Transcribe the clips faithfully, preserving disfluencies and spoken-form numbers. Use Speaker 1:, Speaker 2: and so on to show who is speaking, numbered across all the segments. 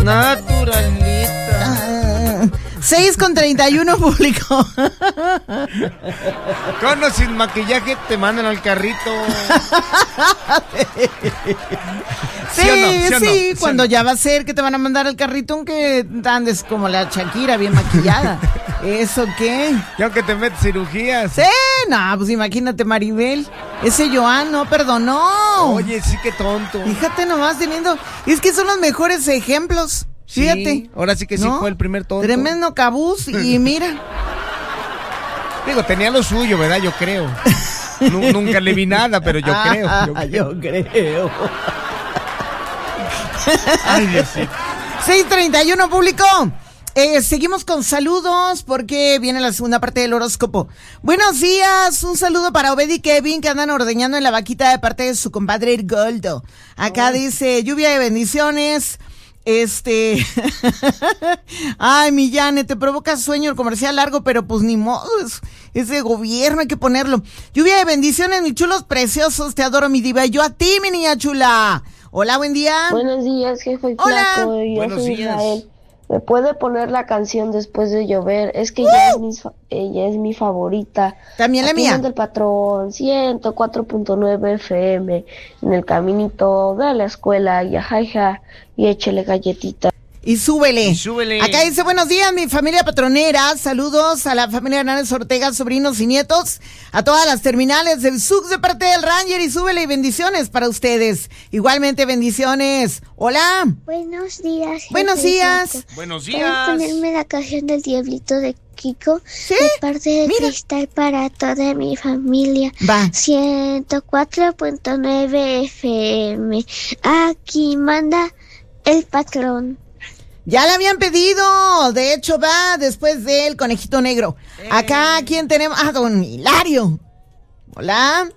Speaker 1: Naturalita.
Speaker 2: Ah, seis con treinta y uno público.
Speaker 1: Con o sin maquillaje te mandan al carrito.
Speaker 2: Sí, sí, ¿Sí, no? ¿Sí, sí no? Cuando ¿Sí ya no? va a ser que te van a mandar al carrito aunque andes como la Shakira, bien maquillada. ¿Eso qué?
Speaker 1: Y aunque te metes cirugías.
Speaker 2: Sí, no, pues imagínate Maribel. Ese Joan no perdonó.
Speaker 1: Oye, sí que tonto.
Speaker 2: Fíjate nomás teniendo... Es que son los mejores ejemplos.
Speaker 1: Sí,
Speaker 2: fíjate.
Speaker 1: Ahora sí que sí ¿no? fue el primer tonto.
Speaker 2: Tremendo cabuz y mira.
Speaker 1: Digo, tenía lo suyo, ¿verdad? Yo creo. Nunca le vi nada, pero yo creo.
Speaker 2: Yo creo. Yo creo.
Speaker 1: Ay, Diosito.
Speaker 2: seis treinta y uno público. Eh, seguimos con saludos porque viene la segunda parte del horóscopo. Buenos días, un saludo para Obed y Kevin que andan ordeñando en la vaquita de parte de su compadre el Goldo. Acá oh. dice, lluvia de bendiciones. Este, ay, mi Yane, te provoca sueño el comercial largo, pero pues ni modo, es, es de gobierno, hay que ponerlo. Lluvia de bendiciones, mis chulos preciosos, te adoro, mi diva, y yo a ti, mi niña chula. Hola, buen día.
Speaker 3: Buenos días, jefe
Speaker 2: Hola.
Speaker 3: Flaco, yo
Speaker 1: Buenos
Speaker 3: soy
Speaker 1: días.
Speaker 3: Israel. ¿Me puede poner la canción Después de Llover? Es que ella, es mi, ella es mi favorita.
Speaker 2: También la
Speaker 3: Aquí
Speaker 2: mía.
Speaker 3: del patrón, ciento cuatro punto nueve F M, en el caminito de la escuela, y ajaja, y échele galletita.
Speaker 2: Y súbele.
Speaker 1: Y súbele.
Speaker 2: Acá dice, buenos días, mi familia patronera. Saludos a la familia Hernández Ortega, sobrinos y nietos. A todas las terminales del S U C de parte del Ranger. Y súbele y bendiciones para ustedes. Igualmente, bendiciones. Hola.
Speaker 4: Buenos días.
Speaker 2: Buenos días.
Speaker 4: Flaco.
Speaker 1: Buenos
Speaker 4: ¿Puedes
Speaker 1: días.
Speaker 4: ponerme la canción del Diablito de Kiko?
Speaker 2: Sí.
Speaker 4: De parte de
Speaker 2: Mira.
Speaker 4: Cristal para toda mi familia.
Speaker 2: Va.
Speaker 4: ciento cuatro punto nueve F M. Aquí manda el patrón.
Speaker 2: Ya la habían pedido. De hecho, va después del Conejito Negro.
Speaker 1: Eh.
Speaker 2: Acá, ¿quién tenemos? Ah, don Hilario. Hola.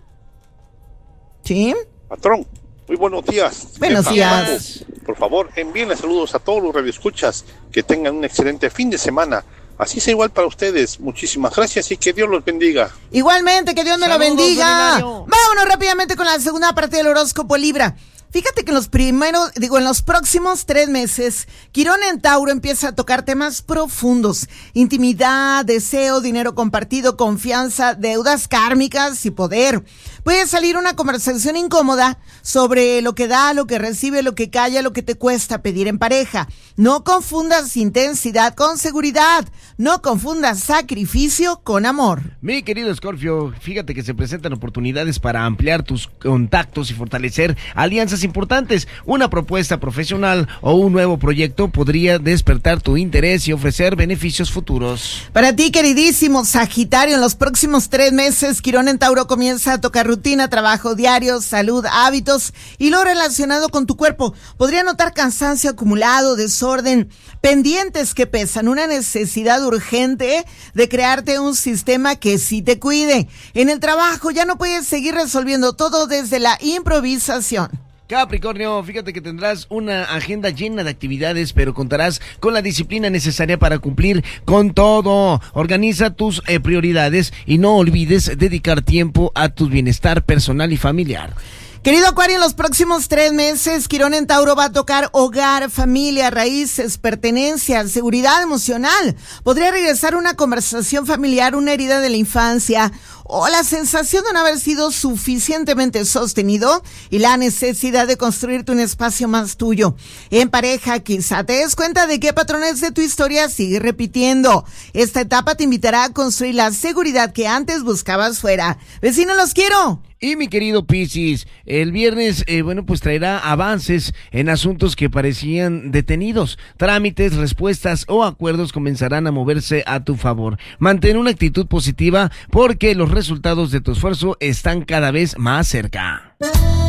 Speaker 2: ¿Sí?
Speaker 5: Patrón, muy buenos días.
Speaker 2: Buenos
Speaker 5: Jefa,
Speaker 2: días.
Speaker 5: Paco, por favor, envíenle saludos a todos los radioescuchas. Que tengan un excelente fin de semana. Así sea igual para ustedes. Muchísimas gracias y que Dios los bendiga.
Speaker 2: Igualmente, que Dios me
Speaker 1: Saludos,
Speaker 2: lo bendiga.
Speaker 1: don Hilario.
Speaker 2: Vámonos rápidamente con la segunda parte del horóscopo Libra. Fíjate que en los primeros, digo, en los próximos tres meses, Quirón en Tauro empieza a tocar temas profundos. Intimidad, deseo, dinero compartido, confianza, deudas kármicas y poder. Puede salir una conversación incómoda sobre lo que da, lo que recibe, lo que calla, lo que te cuesta pedir en pareja. No confundas intensidad con seguridad. No confundas sacrificio con amor.
Speaker 1: Mi querido Scorpio, fíjate que se presentan oportunidades para ampliar tus contactos y fortalecer alianzas importantes. Una propuesta profesional o un nuevo proyecto podría despertar tu interés y ofrecer beneficios futuros.
Speaker 2: Para ti, queridísimo Sagitario, en los próximos tres meses, Quirón en Tauro comienza a tocar rutina, trabajo diario, salud, hábitos y lo relacionado con tu cuerpo. Podría notar cansancio acumulado, desorden, pendientes que pesan, una necesidad urgente de crearte un sistema que sí te cuide. En el trabajo ya no puedes seguir resolviendo todo desde la improvisación.
Speaker 1: Capricornio, fíjate que tendrás una agenda llena de actividades, pero contarás con la disciplina necesaria para cumplir con todo. Organiza tus eh, prioridades y no olvides dedicar tiempo a tu bienestar personal y familiar.
Speaker 2: Querido Acuario, en los próximos tres meses, Quirón en Tauro va a tocar hogar, familia, raíces, pertenencia, seguridad emocional. Podría regresar una conversación familiar, una herida de la infancia, o la sensación de no haber sido suficientemente sostenido y la necesidad de construirte un espacio más tuyo. En pareja, quizá te des cuenta de qué patrones de tu historia sigue repitiendo. Esta etapa te invitará a construir la seguridad que antes buscabas fuera. Vecino, los quiero.
Speaker 1: Y mi querido Piscis, el viernes, eh, bueno, pues traerá avances en asuntos que parecían detenidos. Trámites, respuestas o acuerdos comenzarán a moverse a tu favor. Mantén una actitud positiva porque los resultados de tu esfuerzo están cada vez más cerca.